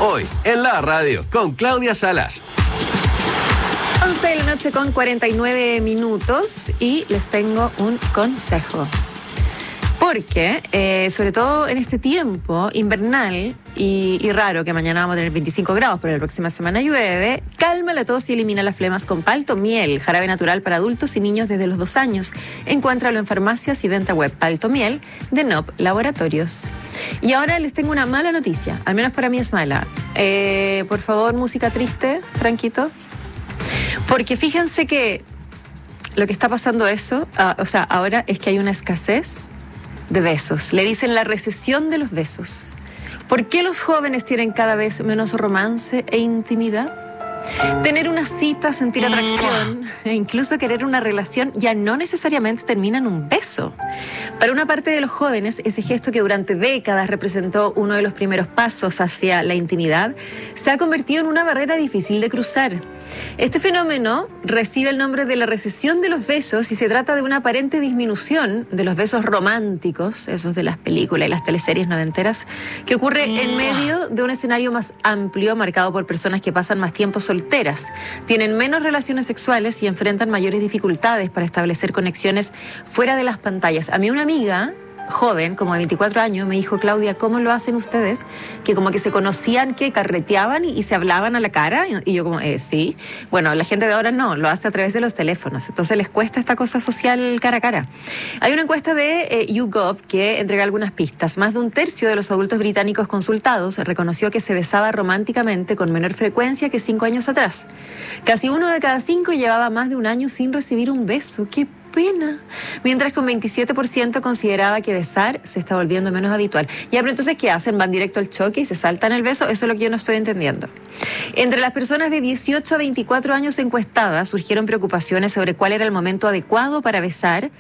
Hoy, en la radio, con Claudia Salas. 11 de la noche con 49 minutos y les tengo un consejo. Porque, sobre todo en este tiempo invernal y raro, que mañana vamos a tener 25 grados, pero la próxima semana llueve, calma la tos y elimina las flemas con Paltomiel, jarabe natural para adultos y niños desde los 2 años. Encuéntralo en farmacias y venta web. Paltomiel de NOP Laboratorios. Y ahora les tengo una mala noticia, al menos para mí es mala. Por favor, música triste, Franquito. Porque fíjense que lo que está pasando ahora es que hay una escasez de besos. Le dicen la recesión de los besos. ¿Por qué los jóvenes tienen cada vez menos romance e intimidad? Tener una cita, sentir atracción e incluso querer una relación ya no necesariamente termina en un beso. Para una parte de los jóvenes, ese gesto que durante décadas representó uno de los primeros pasos hacia la intimidad, se ha convertido en una barrera difícil de cruzar. Este fenómeno recibe el nombre de la recesión de los besos y se trata de una aparente disminución de los besos románticos, esos de las películas y las teleseries noventeras, que ocurre en medio de un escenario más amplio marcado por personas que pasan más tiempo solteras, tienen menos relaciones sexuales y enfrentan mayores dificultades para establecer conexiones fuera de las pantallas. A mí una amiga joven, como de 24 años, me dijo: Claudia, ¿cómo lo hacen ustedes? Que como que se conocían, que carreteaban y se hablaban a la cara. Y yo como, sí. Bueno, la gente de ahora no, lo hace a través de los teléfonos. Entonces les cuesta esta cosa social cara a cara. Hay una encuesta de YouGov que entrega algunas pistas. Más de 1/3 de los adultos británicos consultados reconoció que se besaba románticamente con menor frecuencia que 5 años atrás. Casi 1 de cada 5 llevaba más de 1 año sin recibir un beso. ¡Qué pena! Mientras que un 27% consideraba que besar se está volviendo menos habitual. Ya, pero entonces, ¿qué hacen? ¿Van directo al choque y se saltan el beso? Eso es lo que yo no estoy entendiendo. Entre las personas de 18 a 24 años encuestadas surgieron preocupaciones sobre cuál era el momento adecuado para besar